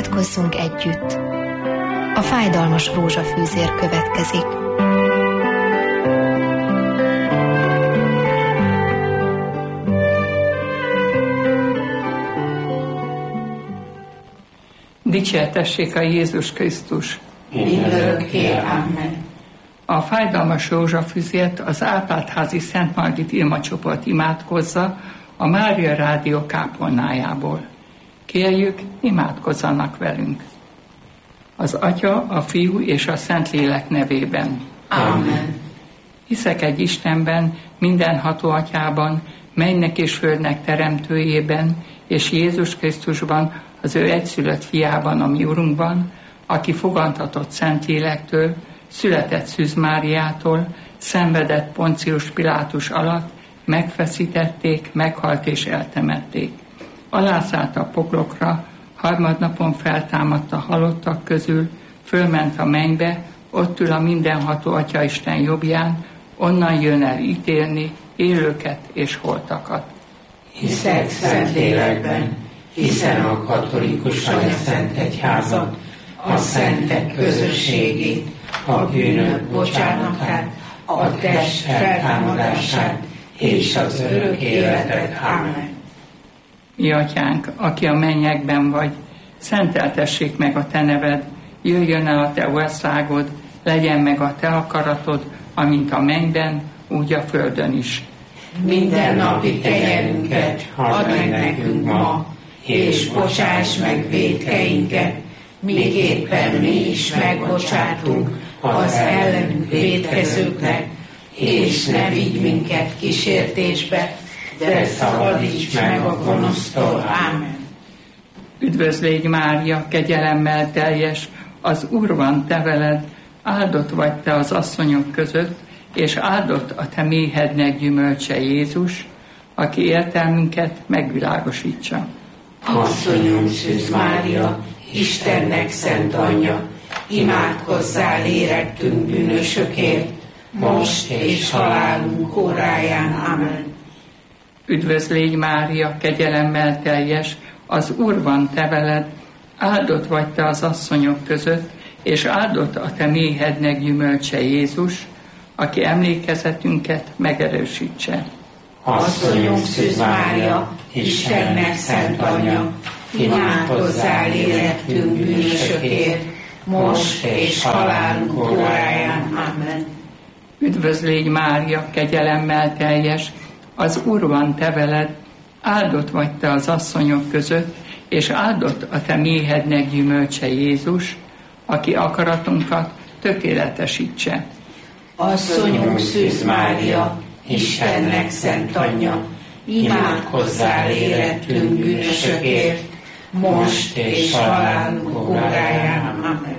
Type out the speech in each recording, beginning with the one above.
Imádkozzunk együtt. A fájdalmas rózsafűzér következik. Dicsértessék a Jézus Krisztus! Mindörökké, amen. A fájdalmas rózsafüzért az Árpád-házi Szent Margit Ilma csoport imádkozza a Mária Rádió kápolnájából. Kérjük, imádkozzanak velünk. Az Atya, a Fiú és a Szentlélek nevében. Amen. Hiszek egy Istenben, mindenható Atyában, mennynek és földnek teremtőjében, és Jézus Krisztusban, az ő egyszülött fiában, a mi Urunkban, aki fogantatott Szentlélektől, született Szűz Máriától, szenvedett Poncius Pilátus alatt, megfeszítették, meghalt és eltemették. Alászállt a poklokra, harmadnapon feltámadt a halottak közül, fölment a mennybe, ott ül a mindenható Atyaisten jobbján, onnan jön el ítélni élőket és holtakat. Hiszek Szentlélekben, hiszen a katolikus Szent Egyházat, a szentek közösségét, a bűnök bocsánatát, a test feltámadását és az örök életet. Amen. Mi Atyánk, aki a mennyekben vagy, szenteltessék meg a te neved, jöjjön el a te országod, legyen meg a te akaratod, amint a mennyben, úgy a földön is. Minden napi kenyerünket add meg nekünk ma, és bocsáss meg vétkeinket, miképpen mi is megbocsátunk az ellenünk vétkezőknek, és ne vigy minket kísértésbe, de szabadíts meg a gonosztól. Ámen. Üdvözlégy Mária, kegyelemmel teljes, az Úr van te veled, áldott vagy te az asszonyok között, és áldott a te méhednek gyümölcse Jézus, aki értelmünket megvilágosítsa. Asszonyunk Szűz Mária, Istennek szent anyja, imádkozzál érettünk bűnösökért, most és halálunk óráján. Amen. Üdvözlégy Mária, kegyelemmel teljes, az Úr van te veled, áldott vagy te az asszonyok között, és áldott a te méhednek gyümölcse Jézus, aki emlékezetünket megerősítse. Asszonyunk Szűz Mária, Istennek szent anyja, imádkozzál érettünk bűnösökért, most és halálunk óráján. Amen. Üdvözlégy Mária, kegyelemmel teljes, az Úr van te veled, áldott vagy te az asszonyok között, és áldott a te méhednek gyümölcse Jézus, aki akaratunkat tökéletesítse. Asszonyunk Szűz Mária, Istennek szent anyja, imádkozzál érettünk bűnösökért, most és halálunk óráján. Amen.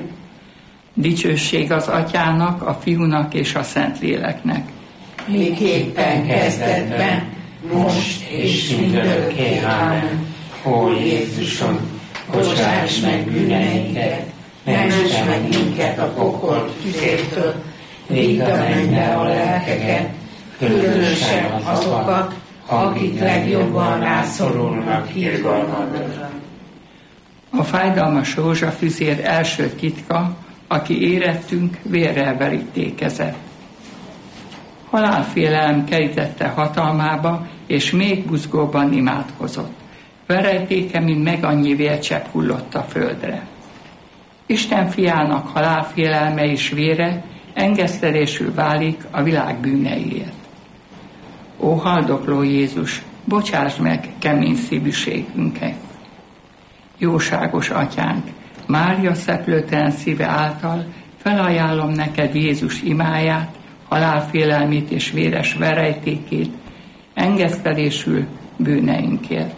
Dicsőség az Atyának, a Fiúnak és a Szentléleknek. Miképpen kezdetben, most és mindörökké. Amen. Ó Jézusom, bocsáss meg bűneinket, ments meg minket a pokol tüzértől, vidd a mennybe a lelkeket, különösen azokat, akik legjobban rászorulnak irgalmadra. A fájdalmas rózsafüzér első titka, aki érettünk, vérrel verítékezett. Halálfélelem kerítette hatalmába, és még buzgóban imádkozott. Verejtéke, mint meg annyi vércsepp hullott a földre. Isten fiának halálfélelme és vére engesztelésül válik a világ bűneiért. Ó haldokló Jézus, bocsáss meg kemény szívűségünket! Jóságos Atyánk, Mária szeplőtelen szíve által felajánlom neked Jézus imáját, halálfélelmét és véres verejtékét, engesztelésül bűneinkért.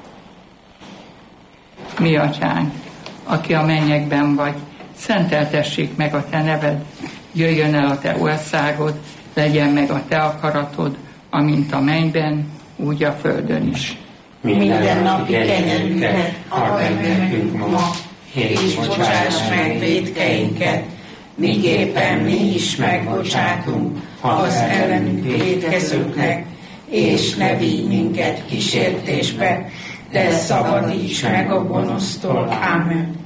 Mi Atyánk, aki a mennyekben vagy, szenteltessék meg a te neved, jöjjön el a te országod, legyen meg a te akaratod, amint a mennyben, úgy a földön is. Minden napi kenyerünket add meg nekünk ma, és bocsáss meg vétkeinket, miképpen mi is megbocsátunk az ellenünk vétkezőknek, és ne vigy minket kísértésbe, de szabadíts meg a gonosztól. Amen.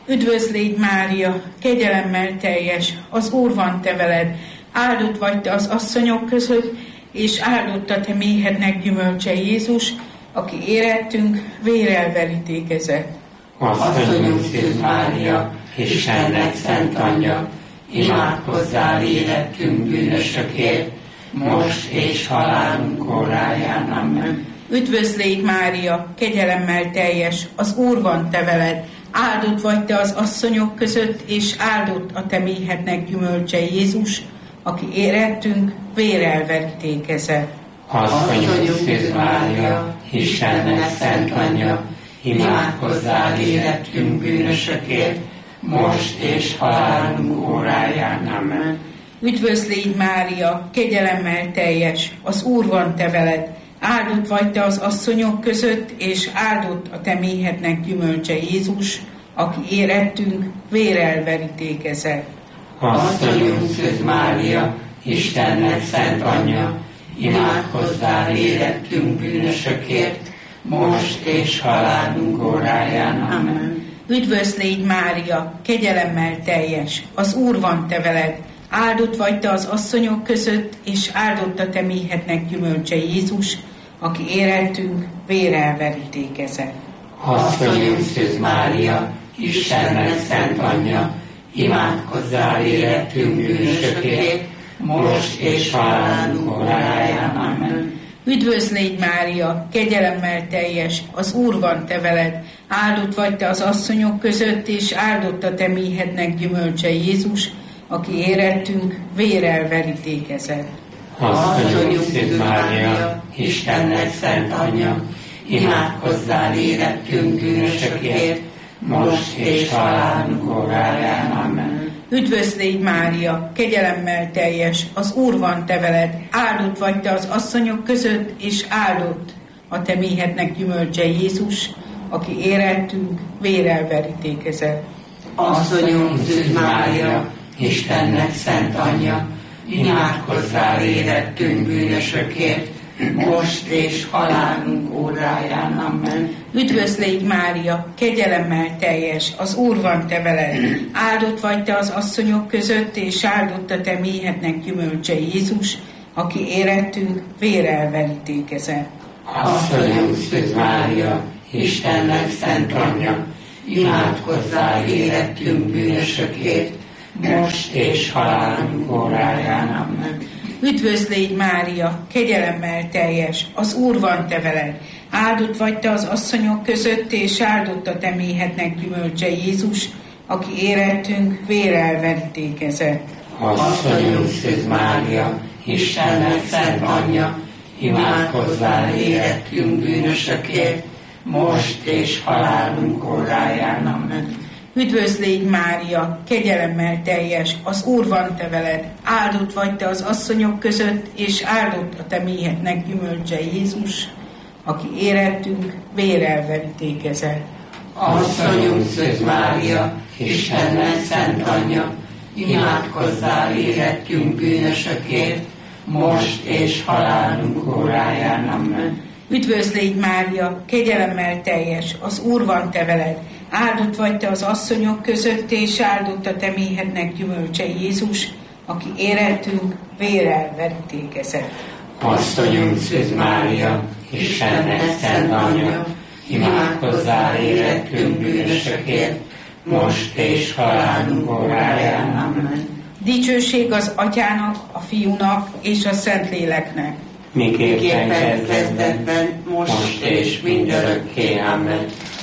Üdvözl légy Mária, kegyelemmel teljes, az Úr van te veled, áldott vagy te az asszonyok között, és áldott a te méhednek gyümölcse Jézus, aki érettünk vérrel verítékezett. Asszonyunk Szűz Mária, Istennek szent anyja, imádkozzál életünk bűnösökért, most és halálunk óráján. Amen. Üdvözl légy Mária, kegyelemmel teljes, az Úr van te veled, áldott vagy te az asszonyok között, és áldott a te méhednek gyümölcse Jézus, aki érettünk vérrel verítékezett. Asszonyunk Szűz Mária, Istennek szent anyja, imádkozzál életünk bűnösökért, most és halálunk óráján. Amen. Üdvözl légy Mária, kegyelemmel teljes, az Úr van te veled, áldott vagy te az asszonyok között, és áldott a te méhednek gyümölcse Jézus, aki érettünk vérrel verítékezett. Asszonyunk Szűz Mária, Istennek szent anyja, imádkozzál életünk bűnösökért, most és halálunk óráján. Amen. Üdvözl légy Mária, kegyelemmel teljes, az Úr van te veled, áldott vagy te az asszonyok között, és áldott a te méhednek gyümölcse Jézus, aki érettünk vérrel verítékezett. Asszonyunk Szűz Mária, Istennek szent anyja, imádkozzál életünk bűnösökért, most és halálunk óráján. Amen. Üdvözl légy Mária, kegyelemmel teljes, az Úr van te veled, áldott vagy te az asszonyok között, és áldott a te méhednek gyümölcse Jézus, aki érettünk vérrel verítékezett. Asszonyunk Szűz Mária, Istennek szent anyja, imádkozzál életünk bűnösökért, most és halálunk óráján. Amen. Üdvözl légy Mária, kegyelemmel teljes, az Úr van te veled, áldott vagy te az asszonyok között, és áldott a te méhednek gyümölcse Jézus, aki érettünk vérrel verítékezett. Asszonyunk Szűz Mária, Istennek szent anyja, imádkozzál életünk bűnösökért, most és halálunk óráján. Amen. Üdvözl légy Mária, kegyelemmel teljes, az Úr van te veled, áldott vagy te az asszonyok között, és áldott a te méhednek gyümölcse Jézus, aki érettünk vérrel verítékezett. Asszonyunk Szűz Mária, Istennek szent anyja, imádkozzál életünk bűnösökért, most és halálunk óráján. Amen. Üdvözl légy Mária, kegyelemmel teljes, az Úr van te veled, áldott vagy te az asszonyok között, és áldott a te méhednek gyümölcse Jézus, aki érettünk vérrel verítékezett. Asszonyunk Szűz Mária, Istennek szent anyja, imádkozzál életünk bűnösökért, most és halálunk óráján. Amen. Üdvözl légy Mária, kegyelemmel teljes, az Úr van te veled, áldott vagy te az asszonyok között, és áldott a te méhednek gyümölcse Jézus, aki érettünk vérrel verítékezett. Asszonyunk Szűz Mária, Istennek szent anyja, imádkozzál életünk bűnösökért, most és halálunk óráján. Amen. Üdvözl légy Mária, kegyelemmel teljes, az Úr van te veled, áldott vagy te az asszonyok között, és áldott a te méhednek gyümölcse Jézus, aki érettünk vérrel verítékezett. Asszonyunk Szűz Mária, Istennek szent anyja, imádkozzál életünk bűnösökért, most és halálunk óráján. Amen. Dicsőség az Atyának, a Fiúnak és a Szentléleknek. Miképpen kezdetben, most és mindörökké. Amen.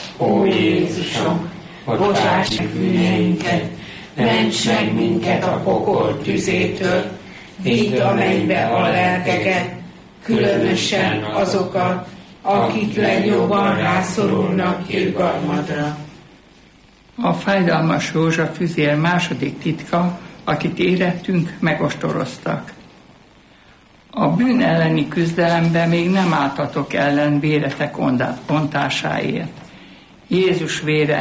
Ó Jézusom, bocsáss meg bűneinket, ments meg minket a pokol tüzétől, vidd a mennybe a lelkeket, különösen azokat, akik legjobban rászorulnak irgalmadra. A fájdalmas rózsafüzér második titka, akit érettünk, megostoroztak. A bűn elleni küzdelemben még nem álltatok ellen véretek ontásáért. Jézus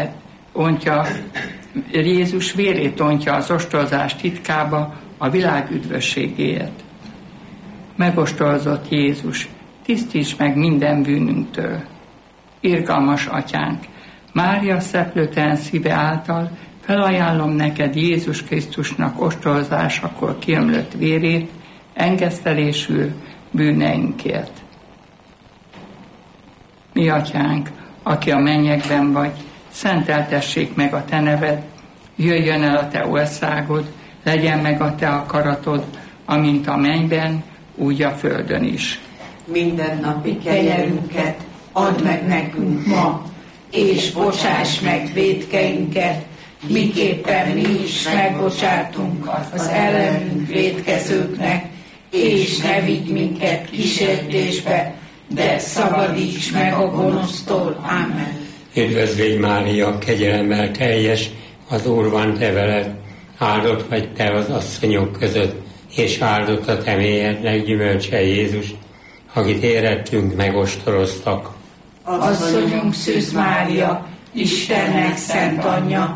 vérét ontja az ostorozás titkába a világ üdvösségéért. Megostorozott Jézus, tisztíts meg minden bűnünktől. Irgalmas Atyánk, Mária szeplőtelen szíve által felajánlom neked Jézus Krisztusnak ostorozásakor kiömlött vérét, engesztelésül bűneinkért. Mi atyánk, aki a mennyekben vagy, szenteltessék meg a te neved, jöjjön el a te országod, legyen meg a te akaratod, amint a mennyben, úgy a földön is. Mindennapi kenyerünket add meg nekünk ma, és bocsáss meg vétkeinket, miképpen mi is megbocsátunk az ellenünk vétkezőknek, és ne vigy minket kísértésbe, de szabadíts meg a gonosztól. Amen. Üdvözlégy Mária, kegyelemmel teljes, az Úr van te veled, áldott vagy te az asszonyok között, és áldott a te mélyednek gyümölcse Jézus, akit érettünk megostoroztak. Asszonyunk Szűz Mária, Istennek szent anyja,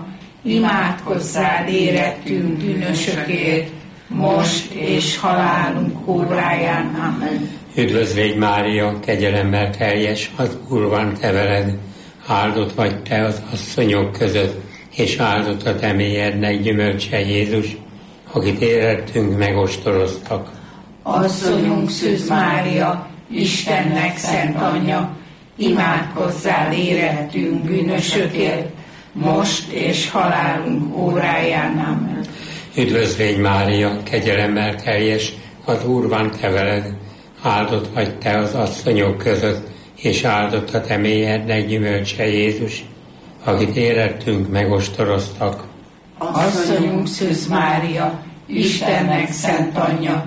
imádkozzál érettünk bűnösökért, most és halálunk óráján. Amen. Üdvözlégy Mária, kegyelemmel teljes, az Úr van te veled, áldott vagy te az asszonyok között, és áldott a te mélyednek gyümölcse Jézus, akit érettünk megostoroztak. Asszonyunk Szűz Mária, Istennek szent anyja, imádkozzál érettünk bűnösökért, most és halálunk óráján. Amen. Üdvözlégy Mária, kegyelemmel teljes, az Úr van te veled, áldott vagy te az asszonyok között, és áldott a te mélyednek gyümölcse Jézus, akit érettünk megostoroztak. Asszonyunk Szűz Mária, Istennek szent anyja,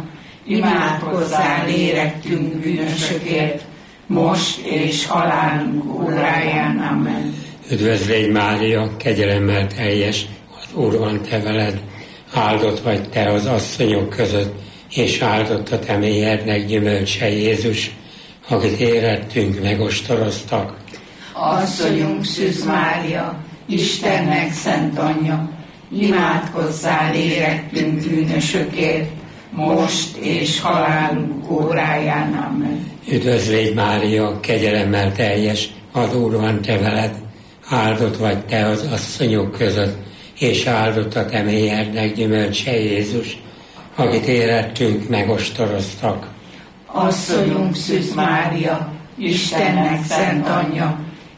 imádkozzál érettünk bűnösökért, most és halálunk óráján. Amen. Üdvözlégy Mária, kegyelemmel teljes, az Úr van te veled, áldott vagy te az asszonyok között, és áldott a te mélyednek gyümölcse Jézus, akit érettünk megostoroztak. Asszonyunk Szűz Mária, Istennek szent anyja, imádkozzál érettünk bűnösökért, most és halálunk óráján. Amen. Üdvözlégy Mária, kegyelemmel teljes, az Úr van te veled, áldott vagy te az asszonyok között, és áldott a te mélyednek gyümölcse Jézus, akit érettünk megostoroztak. Asszonyunk Szűz Mária, Istennek szent anyja,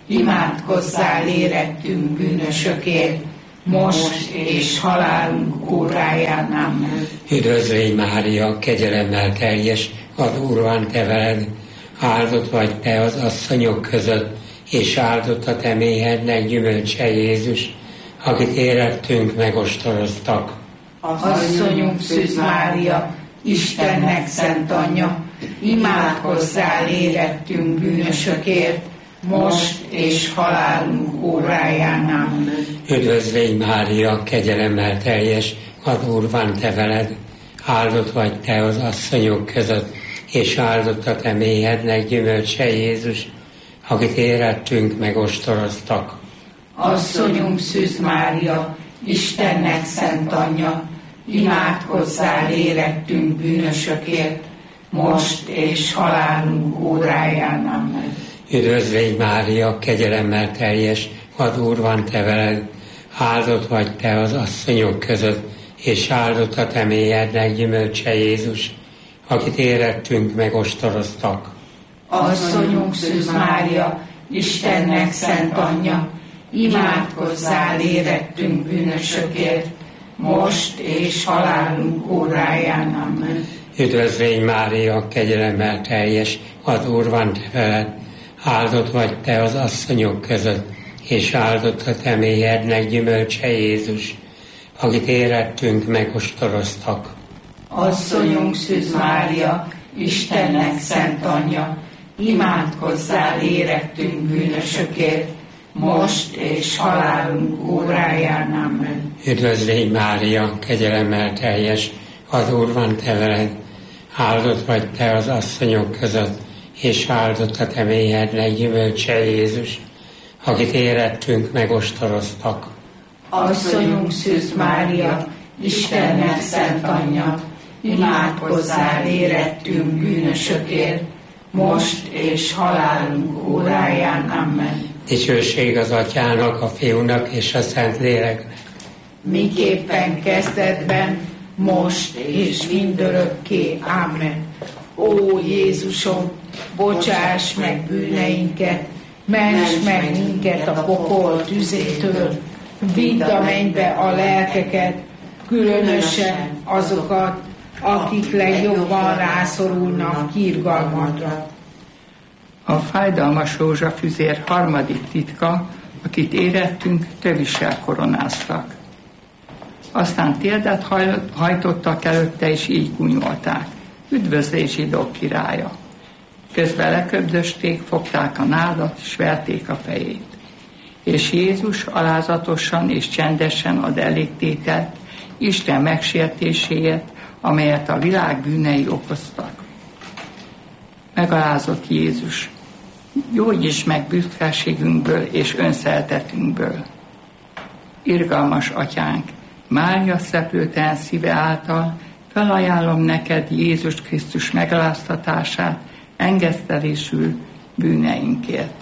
imádkozzál érettünk bűnösökért, most és halálunk óráján. Amen. Üdvözlégy Mária, kegyelemmel teljes, az Úr van te veled, áldott vagy te az asszonyok között, és áldott a te mélyednek gyümölcse Jézus, akit érettünk megostoroztak. Asszonyunk Szűz Mária, Istennek szent anyja, imádkozzál érettünk bűnösökért, most és halálunk óráján. Amen. Üdvözlégy Mária, kegyelemmel teljes, az Úr van te veled, áldott vagy te az asszonyok között, és áldott a te mélyednek gyümölcse Jézus, akit érettünk megostoroztak. Asszonyunk Szűz Mária, Istennek szent anyja, imádkozzál érettünk bűnösökért, most és halálunk óráján. Amen. Üdvözlégy Mária, kegyelemmel teljes, az Úr van te veled, áldott vagy te az asszonyok között, és áldott a te mélyednek gyümölcse Jézus, akit érettünk megostoroztak. Asszonyunk Szűz Mária, Istennek szent anyja, imádkozzál érettünk bűnösökért, most és halálunk óráján. Amen. Üdvözlégy Mária, kegyelemmel teljes, az Úr van te veled, áldott vagy te az asszonyok között, és áldott a te mélyednek gyümölcse Jézus, akit érettünk megostoroztak. Asszonyunk Szűz Mária, Istennek szent anyja, imádkozzál érettünk bűnösökért, most és halálunk óráján. Amen. Üdvözlégy Mária, kegyelemmel teljes, az Úr van te veled, áldott vagy te az asszonyok között, és áldott a te mélyednek gyümölcse Jézus, akit érettünk megostoroztak. Asszonyunk Szűz Mária, Istennek szent anyja, imádkozzál érettünk bűnösökért, most és halálunk óráján. Amen. Dicsőség az Atyának, a Fiúnak és a Szentléleknek. Miképpen kezdetben, most és mindörökké. Amen. Ó Jézusom, bocsáss meg bűneinket, ments meg minket a pokol tüzétől, vidd a mennybe a lelkeket, különösen azokat, akik legjobban rászorulnak irgalmadra. A fájdalmas rózsafüzér harmadik titka, akit érettünk, tövissel koronáztak. Aztán térdet hajtottak előtte, és így gúnyolták: üdvözlégy zsidók királya! Közben leköbdösték, fogták a nádat, és verték a fejét. És Jézus alázatosan és csendesen ad elégtételt Isten megsértéséért, amelyet a világ bűnei okoztak. Megalázott Jézus, gyógyíts meg büszkeségünkből és önszeretetünkből. Irgalmas Atyánk, Mária szeplőtelen szíve által felajánlom neked Jézus Krisztus megaláztatását engesztelésül bűneinkért.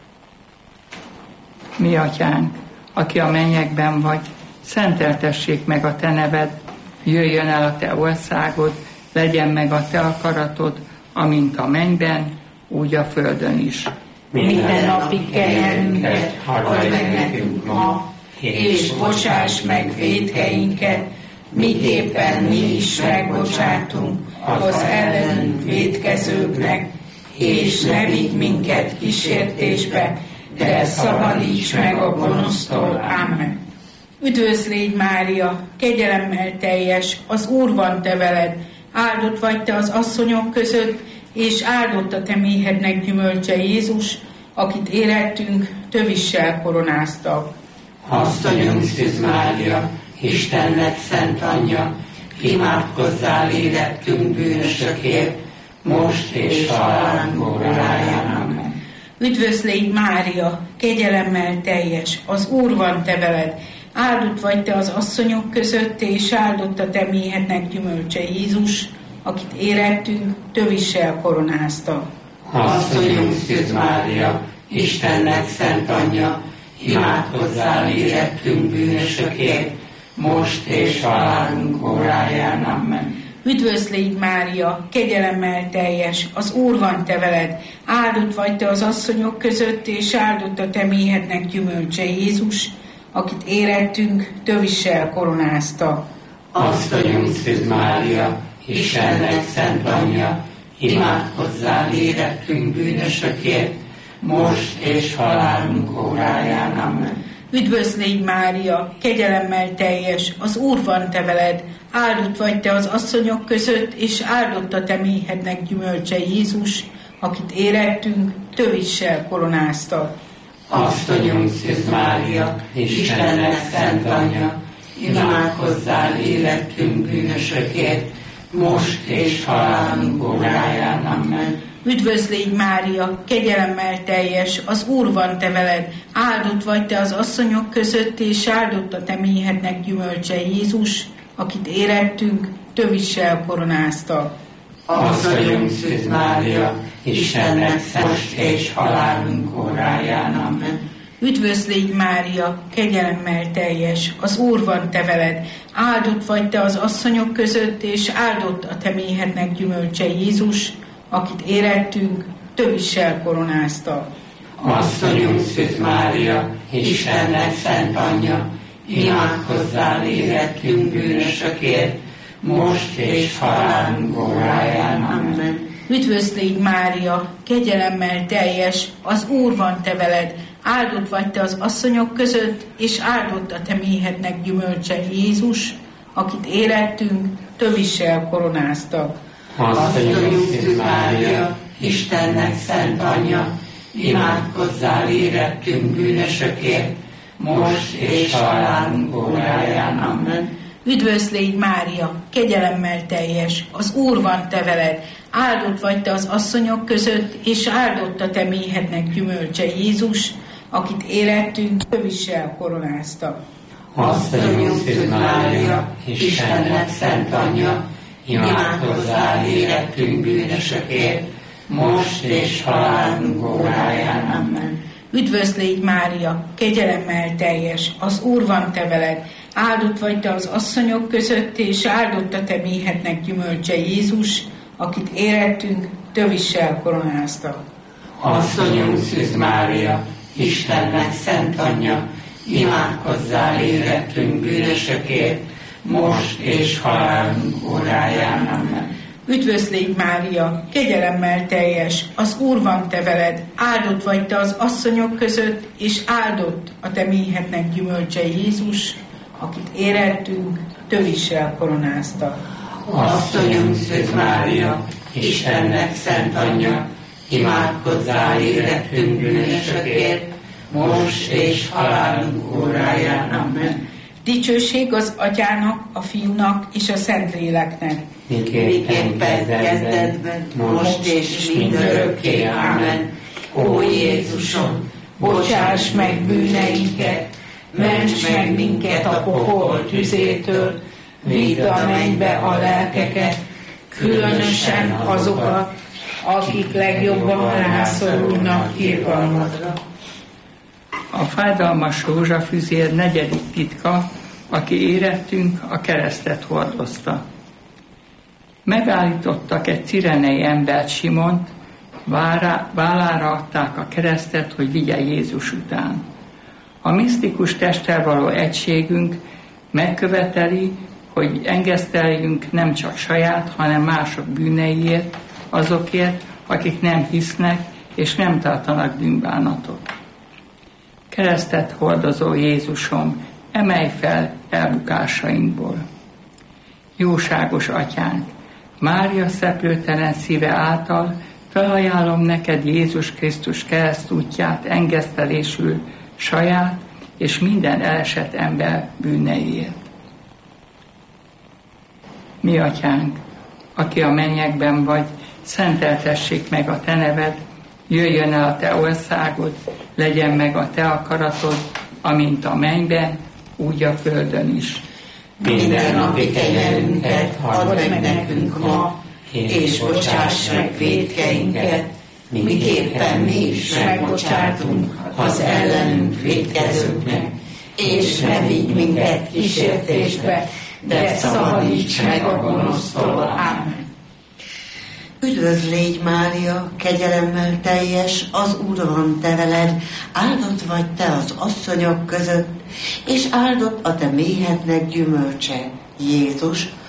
Mi Atyánk, aki a mennyekben vagy, szenteltessék meg a te neved, jöjjön el a te országod, legyen meg a te akaratod, amint a mennyben, úgy a földön is. Minden napi kenyerünket add meg nekünk ma, és bocsáss meg vétkeinket, miképpen mi is megbocsátunk az ellenünk vétkezőknek, és ne vigy minket kísértésbe, de szabadíts meg a gonosztól. Amen. Üdvözlégy Mária, kegyelemmel teljes, az Úr van te veled, áldott vagy te az asszonyok között, és áldott a te méhednek gyümölcse Jézus, akit érettünk, tövissel koronáztak. Asszonyunk Szűz Mária, Istennek szent anyja, imádkozzál érettünk bűnösökért, most és halálunk óráján. Amen. Üdvözlégy Mária, kegyelemmel teljes, az Úr van te veled, áldott vagy te az asszonyok között, és áldott a te méhednek gyümölcse Jézus, akit érettünk, tövissel koronáztak. Asszonyunk Szűz Mária, Istennek szent anyja, imádkozzál érettünk bűnösökért, most és halálunk óráján. Amen. Üdvözlégy Mária, kegyelemmel teljes, az Úr van te veled, áldott vagy te az asszonyok között, és áldott a te méhednek gyümölcse Jézus, akit érettünk, tövissel koronáztak. Asszonyunk Szűz Mária, Istennek szent anyja, imádkozzál érettünk bűnösökért, most és halálunk óráján. Amen. Üdvözlégy Mária, kegyelemmel teljes, az Úr van te veled, áldott vagy te az asszonyok között, és áldott a te méhednek gyümölcse Jézus, akit érettünk, tövissel koronáztak. Asszonyunk Szűz Mária, Istennek szent anyja, imádkozzál érettünk bűnösökért, most és halálunk óráján. Amen. Üdvözlégy Mária, kegyelemmel teljes, az Úr van te veled, áldott vagy te az asszonyok között, és áldott a te méhednek gyümölcse Jézus, akit érettünk, tövissel koronáztak. Asszonyunk Szűz Mária, Istennek szent és halálunk óráján. Amen. Üdvözlégy Mária, kegyelemmel teljes, az Úr van te veled, áldott vagy te az asszonyok között, és áldott a te méhednek gyümölcse Jézus, akit érettünk, tövissel koronáztak. Asszonyunk Szűz Mária, Istennek szent anyja, imádkozzál érettünk bűnösökért, most és halálunk óráján. Amen. Üdvözlégy Mária, kegyelemmel teljes, az Úr van te veled, áldott vagy te az asszonyok között, és áldott a te méhednek gyümölcse Jézus, akit érettünk, tövissel koronáztak. Asszonyunk Szűz Mária, Istennek szent anyja, imádkozzál érettünk bűnösökért, most és halálunk óráján. Amen. Üdvözlégy Mária, kegyelemmel teljes, az Úr van te veled, áldott vagy te az asszonyok között, és áldott a te méhednek gyümölcse Jézus, akit érettünk, tövissel koronáztak. Asszonyunk Szűz Mária, Istennek szent anyja, imádkozzál érettünk bűnösökért, most és halálunk óráján. Amen. Üdvözl légy Mária, kegyelemmel teljes, az Úr van te veled, áldott vagy te az asszonyok között, és áldott a te méhednek gyümölcse Jézus, akit érettünk tövissel koronáztak. Asszonyunk Szűz Mária, Istennek szent anyja, imádkozzál érettünk bűnösökért, most és halálunk óráján. Amen. Üdvözl légy Mária, kegyelemmel teljes, az Úr van te veled, áldott vagy te az asszonyok között, és áldott a te méhednek gyümölcse Jézus, akit érettünk tövissel koronáztak. Asszonyunk Szűz Mária, Istennek szent anyja, imádkozzál érettünk bűnösökért, most és halálunk óráján. Amen. Dicsőség az Atyának, a Fiúnak és a Szentléleknek. Miképpen kezdetben, most és mindörökké. Amen. Ó Jézusom, bocsáss meg bűneinket, ments meg minket a pokol tüzétől, vidd a mennybe a lelkeket, különösen azokat, akik legjobban rászorulnak irgalmadra. A fájdalmas rózsafüzér negyedik titka, aki érettünk, a keresztet hordozta. Megállítottak egy cirenei embert, Simont, vállára adták a keresztet, hogy vigye Jézus után. A misztikus testtel való egységünk megköveteli, hogy engeszteljünk nem csak saját, hanem mások bűneiért, azokért, akik nem hisznek és nem tartanak bűnbánatot. Keresztet hordozó Jézusom, emelj fel elbukásainkból. Jóságos Atyánk, Mária szeplőtelen szíve által felajánlom neked Jézus Krisztus keresztútját engesztelésül saját és minden elesett ember bűneiért. Mi Atyánk, aki a mennyekben vagy, szenteltessék meg a te neved, jöjjön el a te országod, legyen meg a te akaratod, amint a mennyben, úgy a földön is. Minden napi kenyerünket add meg nekünk ma, és bocsáss meg vétkeinket, miképpen mi is megbocsátunk az ellenünk vétkezőknek, és ne vigy minket kísértésbe, de szabadíts meg a gonosztól. Amen. Üdvözl légy Mária, kegyelemmel teljes, az Úr van te veled, áldott vagy te az asszonyok között, és áldott a te méhednek gyümölcse, Jézus,